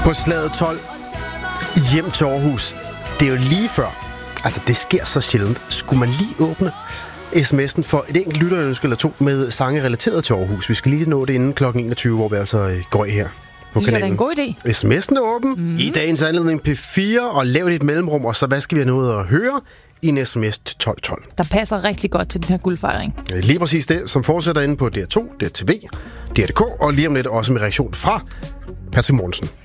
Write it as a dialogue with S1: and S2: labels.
S1: På slaget 12, hjem til Aarhus. Det er jo lige før. Altså, det sker så sjældent. Skulle man lige åbne sms'en for et enkelt lytterønske eller to med sange relateret til Aarhus? Vi skal lige nå det inden kl. 21, hvor vi altså går af her på kanalen.
S2: Det er en god idé.
S1: SMS'en er åben. I dagens anledning P4, og lav et mellemrum, og så hvad skal vi have noget at høre i en sms til 1212.
S2: Der passer rigtig godt til den her guldfejring.
S1: Lige præcis det, som fortsætter inde på DR2, DRTV, DR.dk, og lige om lidt også med reaktion fra Patrick Mortensen.